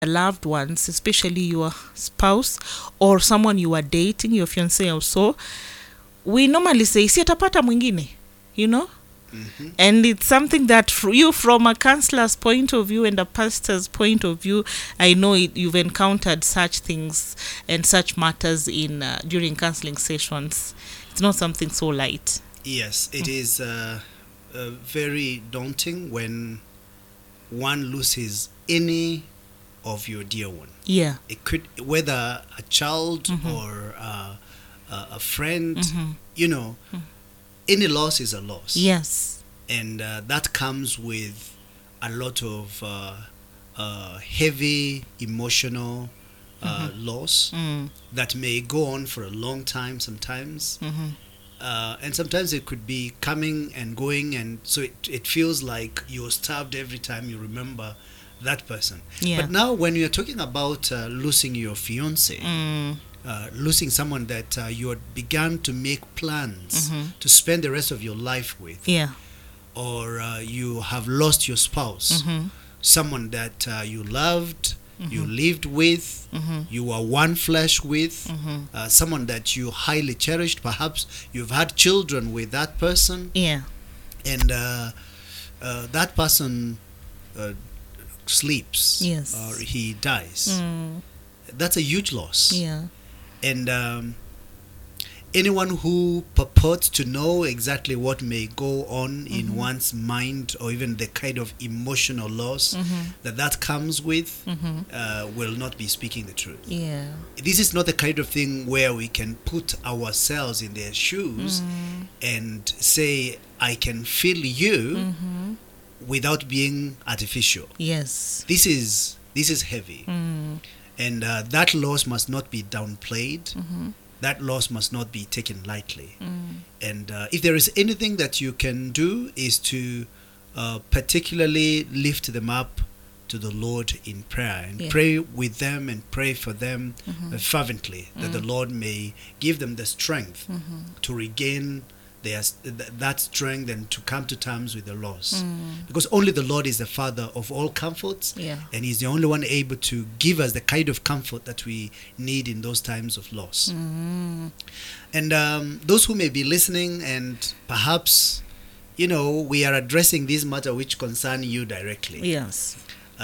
loved ones, especially your spouse or someone you are dating, your fiancé or so, we normally say, si atapata mwingine, you know? And it's something that you, from a counselor's point of view and a pastor's point of view, I know you've encountered such things and such matters in during counseling sessions. It's not something so light. Yes, it is very daunting when one loses any of your dear one. Yeah. It could, whether a child or a friend, you know, any loss is a loss. Yes. And that comes with a lot of heavy emotional loss that may go on for a long time sometimes. And sometimes it could be coming and going, and so it feels like you're stabbed every time you remember that person. Yeah. But now when you're talking about losing your fiance, losing someone that you had begun to make plans to spend the rest of your life with, Yeah. or you have lost your spouse, someone that you loved, you lived with, you were one flesh with, someone that you highly cherished. Perhaps you've had children with that person, Yeah. and that person sleeps, Yes. or he dies. That's a huge loss. Yeah. And anyone who purports to know exactly what may go on in one's mind, or even the kind of emotional loss that comes with, will not be speaking the truth. Yeah. This is not the kind of thing where we can put ourselves in their shoes and say, I can feel you, without being artificial. Yes. This is heavy. And that loss must not be downplayed. That loss must not be taken lightly. And if there is anything that you can do, is to particularly lift them up to the Lord in prayer, and pray with them and pray for them fervently, that the Lord may give them the strength to regain that strength and to come to terms with the loss. Because only the Lord is the Father of all comforts, and He's the only one able to give us the kind of comfort that we need in those times of loss. And those who may be listening, and perhaps, you know, we are addressing this matter which concern you directly. Yes.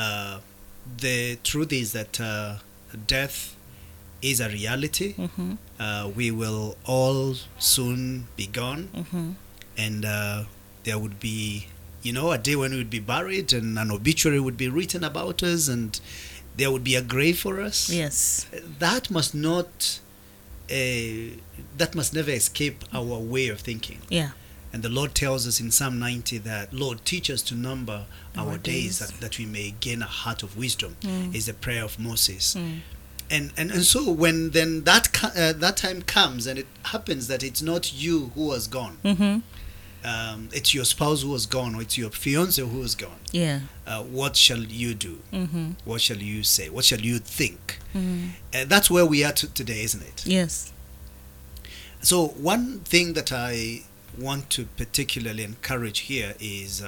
The truth is that death is a reality. We will all soon be gone, and there would be, you know, a day when we would be buried, and an obituary would be written about us, and there would be a grave for us. Yes. That must never escape our way of thinking. Yeah. And the Lord tells us in Psalm 90 that, Lord, teach us to number our days, that we may gain a heart of wisdom, is the prayer of Moses. And so when then that time comes, and it happens that it's not you who was gone, it's your spouse who was gone, or it's your fiance who was gone. Yeah. What shall you do? What shall you say? What shall you think? That's where we are today, isn't it? Yes. So one thing that I want to particularly encourage here is,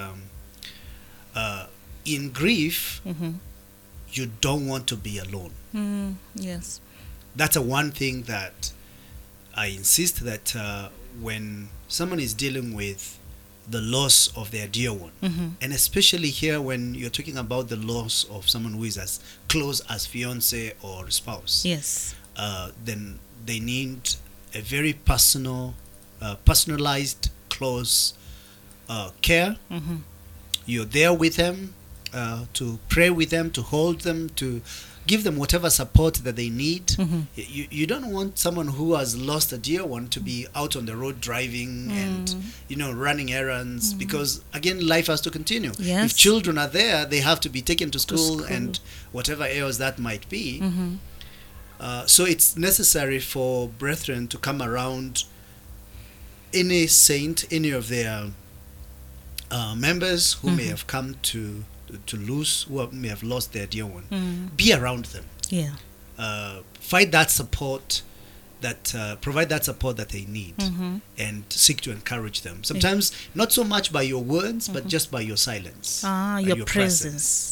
in grief, you don't want to be alone. Yes. That's a one thing that I insist that when someone is dealing with the loss of their dear one, and especially here when you're talking about the loss of someone who is as close as fiance or spouse, Yes. then they need a very personalized, close care. You're there with them, to pray with them, to hold them, to give them whatever support that they need. You don't want someone who has lost a dear one to be out on the road driving and, you know, running errands, because again, life has to continue. Yes. If children are there, they have to be taken to school and whatever else that might be. So it's necessary for brethren to come around any saint, any of their members who may have come to lose, who may have lost their dear one. Be around them. Yeah. Find that support, that provide that support that they need, and seek to encourage them. Sometimes not so much by your words, but just by your silence, Your presence. Yeah.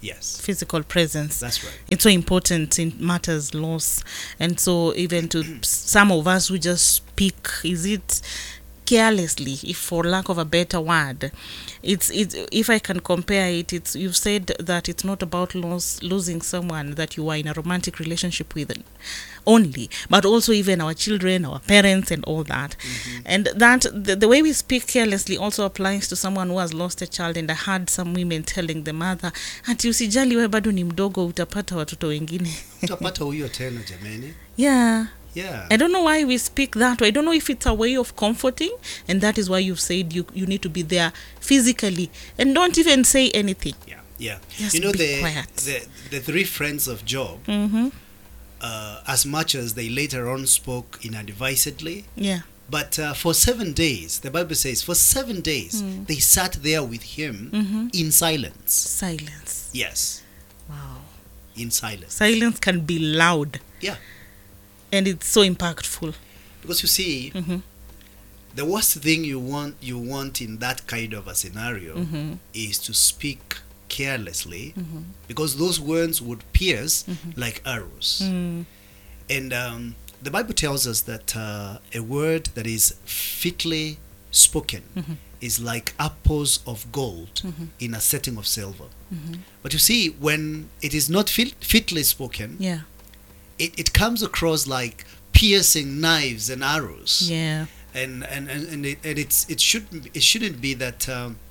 Yes. physical presence. That's right. It's so important in matters loss. And so even to some of us who just speak, is it carelessly, if for lack of a better word, it's if I can compare it, it's, you've said that it's not about losing someone that you are in a romantic relationship with only, but also even our children, our parents, and all that. And that the way we speak carelessly also applies to someone who has lost a child. And I heard some women telling the mother, ati usijali, we bado ni mdogo, utapata watoto wengine. Utapata huyo tena jamani. Yeah. Yeah. I don't know why we speak that way. I don't know if it's a way of comforting, and that is why you've said you need to be there physically and don't even say anything. Yeah. Yeah. Just You know, be quiet. the three friends of Job, as much as they later on spoke inadvisedly, Yeah. but for 7 days, the Bible says, for 7 days, they sat there with him in silence. Silence. Yes, Wow. in silence. Silence can be loud. Yeah, And it's so impactful. because you see, the worst thing you want in that kind of a scenario is to speak carelessly, because those words would pierce like arrows. And the Bible tells us that a word that is fitly spoken is like apples of gold in a setting of silver. But you see, when it is not fitly spoken, Yeah. it comes across like piercing knives and arrows. Yeah. And it shouldn't be that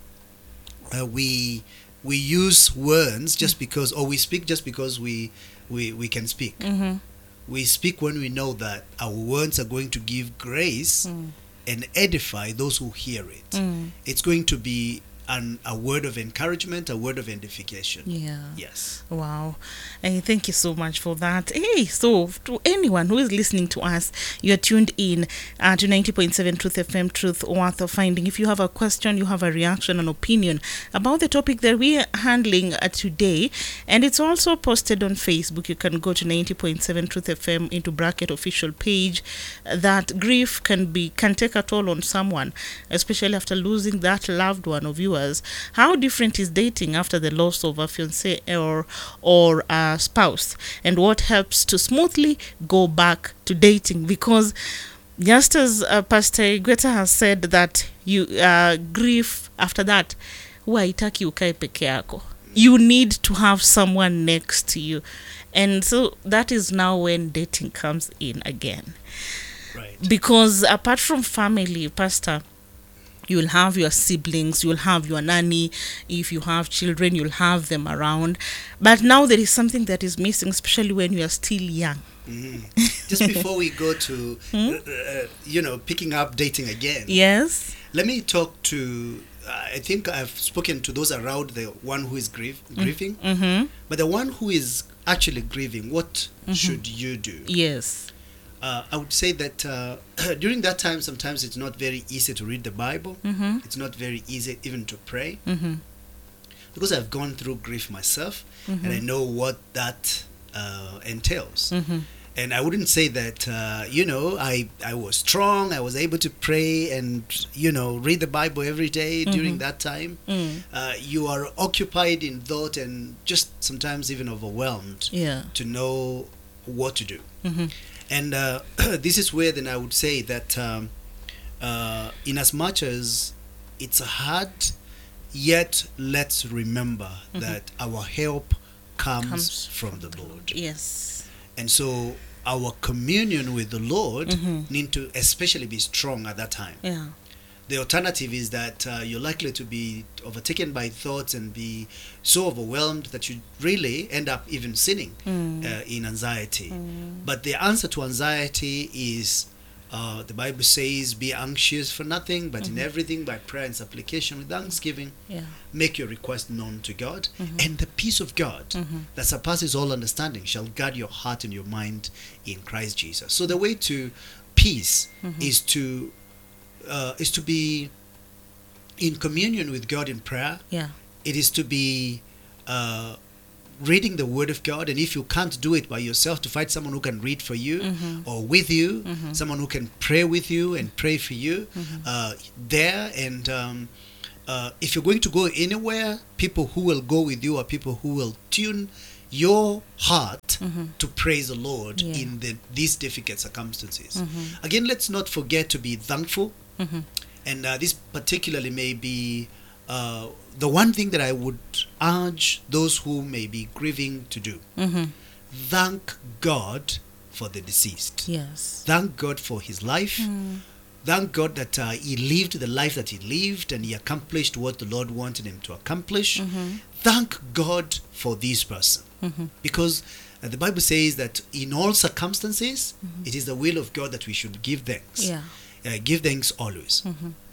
we use words just because, or we speak just because we can speak. We speak when we know that our words are going to give grace and edify those who hear it. It's going to be a word of encouragement, a word of edification. Yeah. Yes. Wow. And thank you so much for that. Hey, so to anyone who is listening to us, you are tuned in to 90.7 Truth FM, Truth Worth of Finding. If you have a question, you have a reaction, an opinion about the topic that we are handling today, and it's also posted on Facebook. You can go to 90.7 Truth FM into bracket official page. That grief can take a toll on someone, especially after losing that loved one of yours. How different is dating after the loss of a fiancé or a spouse, and what helps to smoothly go back to dating? Because just as Pastor Igweta has said that you grief after that huwa haitaki ukae peke yako. You need to have someone next to you, and so that is now when dating comes in again. Right. Because apart from family, Pastor, you'll have your siblings, you'll have your nanny. If you have children, you'll have them around. But now there is something that is missing, especially when you are still young. Just before we go to, picking up dating again. Yes. Let me talk to, I think I've spoken to those around the one who is grieving. But the one who is actually grieving, what should you do? Yes. I would say that during that time, sometimes it's not very easy to read the Bible. It's not very easy even to pray. Because I've gone through grief myself, and I know what that entails. And I wouldn't say that, I was strong, I was able to pray and, read the Bible every day during that time. You are occupied in thought and just sometimes even overwhelmed to know what to do. And this is where then I would say that in as much as it's hard, yet let's remember that our help comes from the Lord. Yes. And so our communion with the Lord need to especially be strong at that time. Yeah. The alternative is that you're likely to be overtaken by thoughts and be so overwhelmed that you really end up even sinning in anxiety. But the answer to anxiety is, the Bible says, be anxious for nothing, but in everything by prayer and supplication with thanksgiving, make your request known to God, and the peace of God that surpasses all understanding shall guard your heart and your mind in Christ Jesus. So the way to peace is to be in communion with God in prayer. Yeah. It is to be reading the Word of God, and if you can't do it by yourself, to find someone who can read for you or with you, someone who can pray with you and pray for you there. And if you're going to go anywhere, people who will go with you are people who will tune your heart to praise the Lord in these difficult circumstances. Again, let's not forget to be thankful. And this particularly may be the one thing that I would urge those who may be grieving to do. Thank God for the deceased. Yes. Thank God for his life. Thank God that he lived the life that he lived and he accomplished what the Lord wanted him to accomplish. Thank God for this person. Because the Bible says that in all circumstances, it is the will of God that we should give thanks. Give thanks always.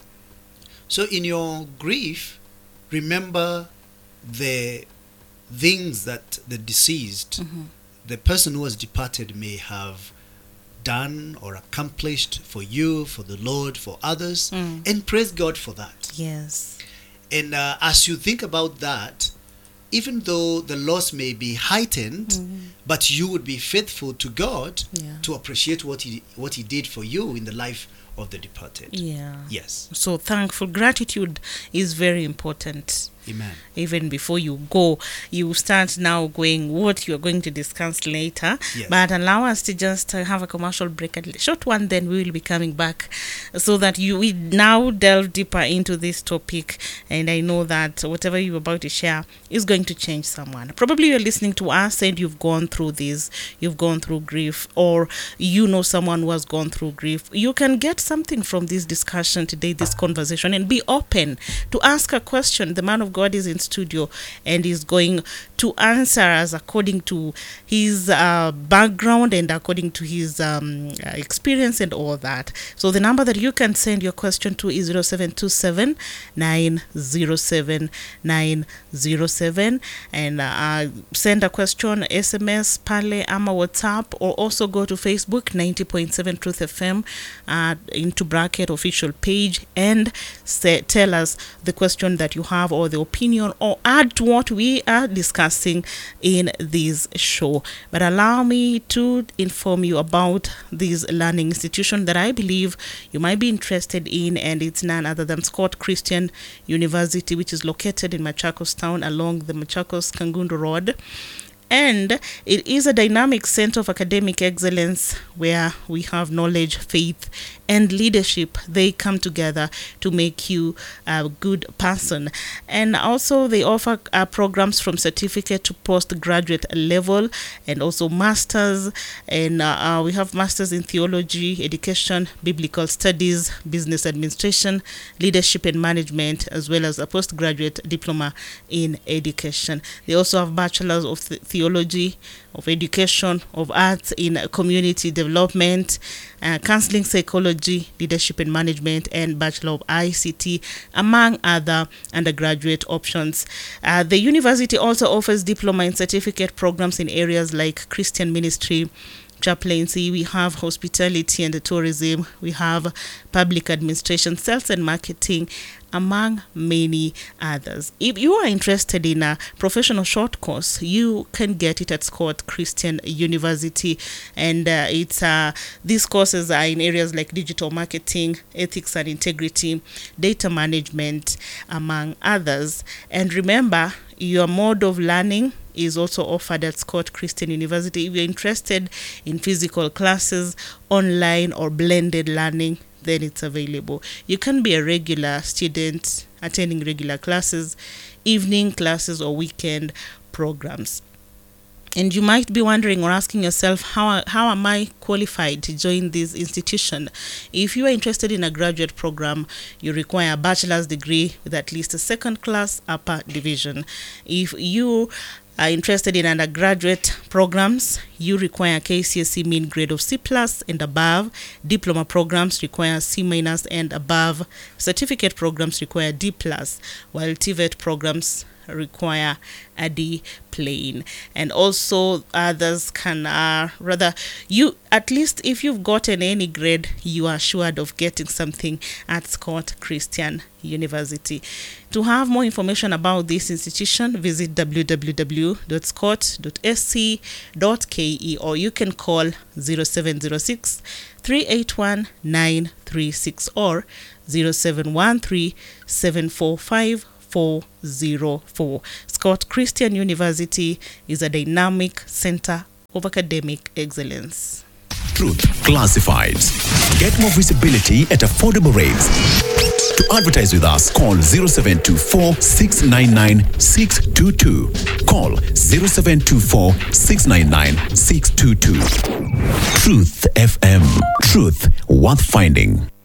So in your grief, remember the things that the deceased, the person who has departed, may have done or accomplished for you, for the Lord, for others, and praise God for that. Yes. And as you think about that, even though the loss may be heightened, but you would be faithful to God to appreciate what he did for you in the life of the departed. Yes. So thankful gratitude is very important. Amen. Even before you go, you start now going what you're going to discuss later. Yes. But allow us to just have a commercial break, a short one, then we will be coming back so that we now delve deeper into this topic. And I know that whatever you're about to share is going to change someone. Probably you're listening to us and you've gone through this, you've gone through grief, or you know someone who has gone through grief. You can get something from this discussion today, this conversation, and be open to ask a question. The man of God is in studio and is going to answer us according to his background and according to his experience and all that. So the number that you can send your question to is 0727 907 907, and send a question, SMS, Pale, ama WhatsApp, or also go to Facebook, 90.7 Truth FM, into bracket official page, and tell us the question that you have or the opinion, or add to what we are discussing in this show. But allow me to inform you about this learning institution that I believe you might be interested in, and it's none other than Scott Christian University, which is located in Machakos town along the Machakos Kangundu Road. And it is a dynamic center of academic excellence where we have knowledge, faith, and leadership. They come together to make you a good person. And also they offer programs from certificate to postgraduate level, and also masters. And we have masters in theology, education, biblical studies, business administration, leadership and management, as well as a postgraduate diploma in education. They also have bachelors of theology, of education, of arts in community development, counseling psychology, leadership and management, and Bachelor of ICT, among other undergraduate options. The university also offers diploma and certificate programs in areas like Christian ministry, chaplaincy, we have hospitality and tourism, we have public administration, sales and marketing, among many others. If you are interested in a professional short course, you can get it at Scott Christian University, and these courses are in areas like digital marketing, ethics and integrity, data management, among others. And remember, your mode of learning is also offered at Scott Christian University. If you're interested in physical classes, online or blended learning, then it's available. You can be a regular student attending regular classes, evening classes, or weekend programs. And you might be wondering or asking yourself, how am I qualified to join this institution? If you are interested in a graduate program, you require a bachelor's degree with at least a second class upper division. If you are interested in undergraduate programs, you require KCSE mean grade of C+ and above. Diploma programs require C- and above. Certificate programs require D+, while TVET programs require a D plane. And also others can you, at least if you've gotten any grade, you are assured of getting something at Scott Christian University. To have more information about this institution, visit www.scott.sc.ke, or you can call 0706 381 936 or 0713 745 404. Scott Christian University is a dynamic center of academic excellence. Truth Classifieds. Get more visibility at affordable rates. To advertise with us, call 0724 699 622. Call 0724 699 622. Truth FM. Truth worth finding.